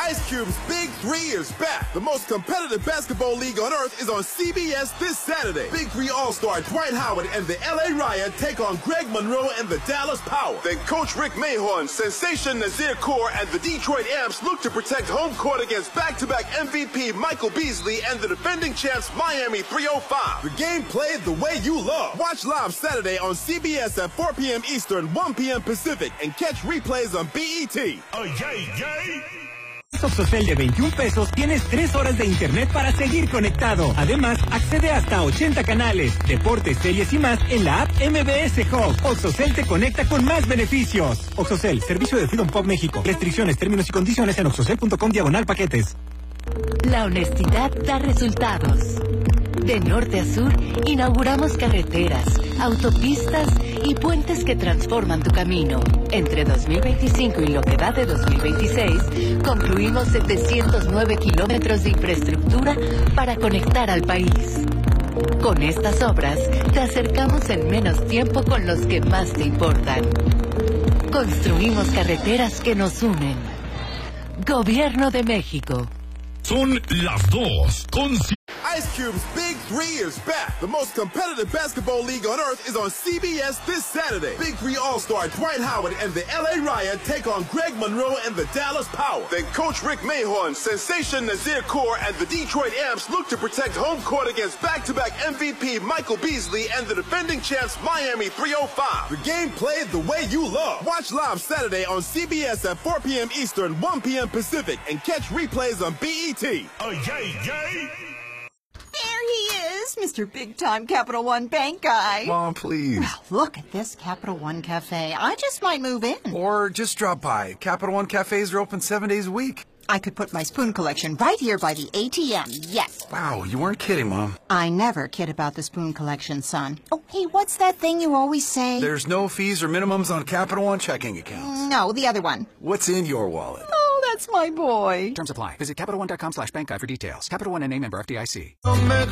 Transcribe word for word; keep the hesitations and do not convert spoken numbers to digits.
Ice Cube's Big Three is back. The most competitive basketball league on earth is on C B S this Saturday. Big Three All-Star Dwight Howard and the L A Riot take on Greg Monroe and the Dallas Power. Then Coach Rick Mahorn, Sensation Nazir Kaur, and the Detroit Amps look to protect home court against back-to-back M V P Michael Beasley and the defending champs Miami three oh five. The game played the way you love. Watch live Saturday on C B S at four p m Eastern, one p m Pacific, and catch replays on B E T. Oh, yay, yay. Oxocel de veintiún pesos tienes tres horas de internet para seguir conectado. Además, accede hasta ochenta canales, deportes, series y más en la app M B S Hub. Oxocel te conecta con más beneficios. Oxocel, servicio de Freedom Pop México. Restricciones, términos y condiciones en oxocel punto com diagonal paquetes. La honestidad da resultados. De norte a sur, inauguramos carreteras, autopistas y puentes que transforman tu camino. Entre dos mil veinticinco y lo que va de dos mil veintiséis, concluimos setecientos nueve kilómetros de infraestructura para conectar al país. Con estas obras, te acercamos en menos tiempo con los que más te importan. Construimos carreteras que nos unen. Gobierno de México. Son las dos con... Ice Cube's Big Three is back. The most competitive basketball league on earth is on C B S this Saturday. Big Three All-Star Dwight Howard and the L A Riot take on Greg Monroe and the Dallas Power. Then Coach Rick Mahorn, Sensation Nazir Kaur, and the Detroit Amps look to protect home court against back-to-back M V P Michael Beasley and the defending champs Miami three oh five. The game played the way you love. Watch live Saturday on C B S at four p m Eastern, one p m Pacific, and catch replays on B E T. Oh, yay, yay. There he is, Mister Big-Time Capital One Bank guy. Mom, please. Well, look at this Capital One Cafe. I just might move in. Or just drop by. Capital One cafes are open seven days a week. I could put my spoon collection right here by the A T M, yes. Wow, you weren't kidding, Mom. I never kid about the spoon collection, son. Oh, hey, what's that thing you always say? There's no fees or minimums on Capital One checking accounts. No, the other one. What's in your wallet? Oh, that's my boy. Terms apply. Visit CapitalOne dot com slash bank guide for details. Capital One N A member F D I C.